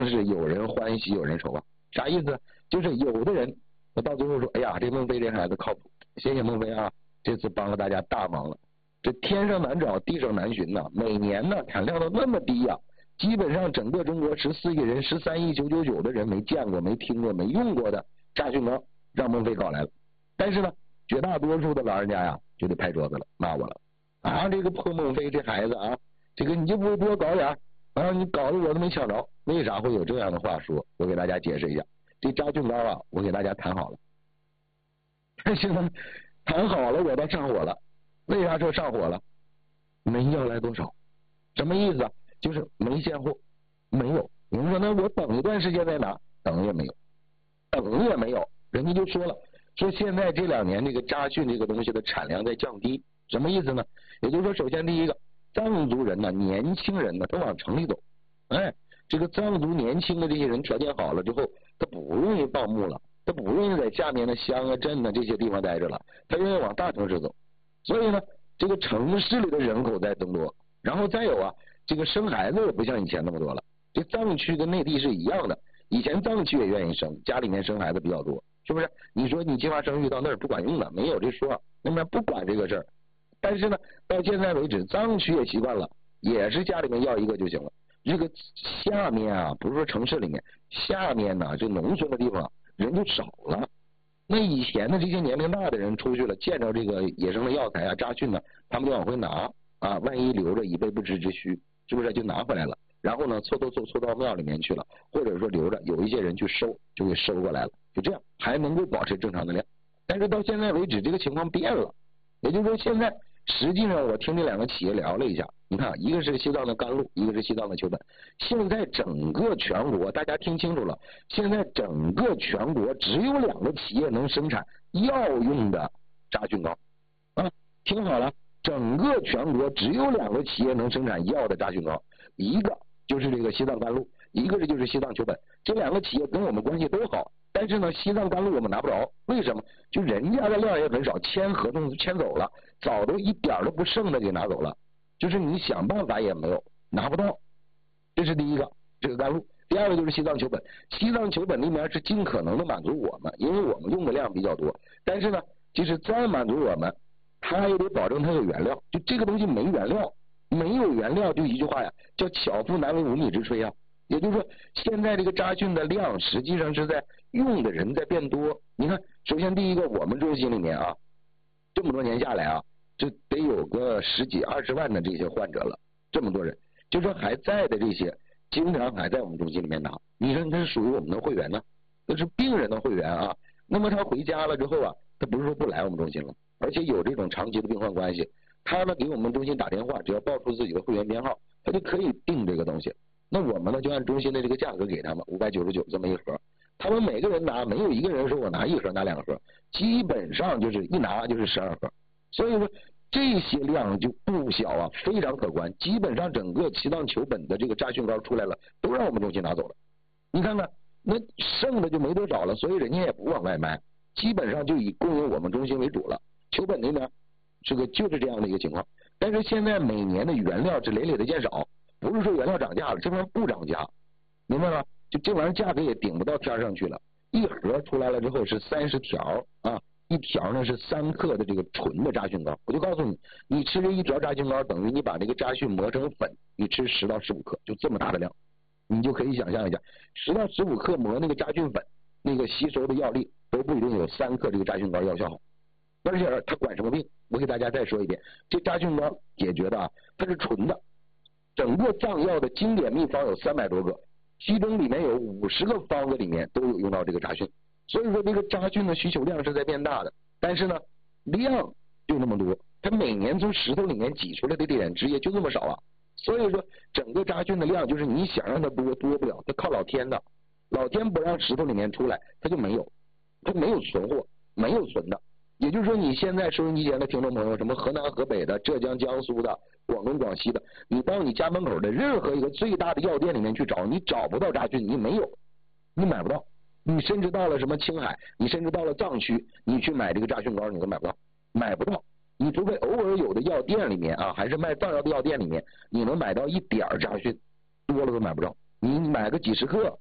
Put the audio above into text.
是有人欢喜有人愁啊。啥意思？就是有的人我到最后说，哎呀，这孟非这孩子靠谱，谢谢孟非啊，这次帮了大家大忙了。这天上难找地上难寻呐，每年呢产量都那么低呀，基本上整个中国14亿人13亿999的人没见过没听过没用过的炸菌膏让孟非搞来了。但是呢绝大多数的老人家呀就得拍桌子了，骂我了啊，这个破孟非这孩子啊，这个你就不多搞点啊，你搞得我都没抢着。为啥会有这样的话说？我给大家解释一下。这炸菌膏啊我给大家谈好了，但是呢谈好了我倒上火了。为啥说上火了？没要来多少。什么意思啊？就是没现货，没有。你们说那我等一段时间再拿，等也没有，等也没有。人家就说了，说现在这2年这个扎菌这个东西的产量在降低。什么意思呢？也就是说，首先第一个，藏族人呢，年轻人呢，他往城里走。哎，这个藏族年轻的这些人条件好了之后，他不容易报幕了，他不容易在下面的乡啊镇啊这些地方待着了，他愿意往大城市走。所以呢这个城市里的人口在增多，然后再有啊，这个生孩子也不像以前那么多了。这藏区跟内地是一样的，以前藏区也愿意生，家里面生孩子比较多，是不是？你说你计划生育到那儿不管用的，没有这说，那么不管这个事儿。但是呢到现在为止藏区也习惯了，也是家里面要一个就行了。这个下面啊不是说城市里面，下面呢这农村的地方人就少了。那以前的这些年龄大的人出去了，见着这个野生的药材啊扎菌呢，他们就往回拿啊，万一留着以备不时之需，是不是就拿回来了？然后呢凑到庙里面去了，或者说留着，有一些人去收就给收过来了，就这样还能够保持正常的量。但是到现在为止这个情况变了，也就是说现在实际上我听这2个企业聊了一下，你看一个是西藏的甘露，一个是西藏的丘本。现在整个全国大家听清楚了，现在整个全国只有2个企业能生产药用的扎菌膏啊，听好了，整个全国只有2个企业能生产药的扎菌膏，一个就是这个西藏甘露，一个是就是西藏丘本。这2个企业跟我们关系都好，但是呢西藏甘露我们拿不着，为什么？就人家的量也很少，签合同签走了，早都一点都不剩的给拿走了，就是你想办法也没有拿不到。这是第一个，这个甘露。第二个就是西藏丘本，西藏丘本里面是尽可能的满足我们，因为我们用的量比较多，但是呢就是再满足我们，它也得保证它有原料，就这个东西没原料，没有原料就一句话呀，叫巧妇难为无米之炊啊。也就是说现在这个扎菌的量实际上是在用的人在变多。你看首先第一个，我们中心里面啊这么多年下来啊，这得有个10几20万的这些患者了，这么多人，就说还在的这些经常还在我们中心里面拿，你说这是属于我们的会员呢，这是病人的会员啊。那么他回家了之后啊，他不是说不来我们中心了，而且有这种长期的病患关系，他呢给我们中心打电话，只要报出自己的会员编号，他就可以订这个东西。那我们呢就按中心的这个价格给他们599这么一盒，他们每个人拿，没有一个人说我拿1盒拿2盒，基本上就是一拿就是12盒。所以说这些量就不小啊，非常可观。基本上整个西藏丘本的这个扎菌膏出来了，都让我们中心拿走了。你看看那剩的就没多少了，所以人家也不往外卖，基本上就以供应我们中心为主了。丘本那边这个就是这样的一个情况。但是现在每年的原料是累累的减少，不是说原料涨价了，这玩意儿不涨价，明白吗？就这玩意儿价格也顶不到天上去了。一盒出来了之后是30条啊，一条呢是3克的这个纯的扎菌膏。我就告诉你，你吃这一条扎菌膏等于你把这个扎菌磨成粉，你吃10到15克，就这么大的量，你就可以想象一下，10到15克磨那个扎菌粉，那个吸收的药力都不一定有3克这个扎菌膏药效好。而且它管什么病？我给大家再说一遍，这扎菌膏解决的啊，它是纯的。整个藏药的经典秘方有300多个，其中里面有50个方子里面都有用到这个扎菌。所以说这个扎菌的需求量是在变大的，但是呢量就那么多，它每年从石头里面挤出来的碘汁液就这么少啊。所以说整个扎菌的量就是你想让它多不了，它靠老天的，老天不让石头里面出来，它就没有，它没有存货，没有存的。也就是说你现在收音机前的听众朋友，什么河南河北的、浙江江苏的、广东广西的，你到你家门口的任何一个最大的药店里面去找，你找不到扎菌，你没有，你买不到。你甚至到了什么青海，你甚至到了藏区，你去买这个扎菌膏你都买不到，买不到。你除非偶尔有的药店里面啊，还是卖藏药的药店里面，你能买到一点扎菌，多了都买不着。 你买个几十克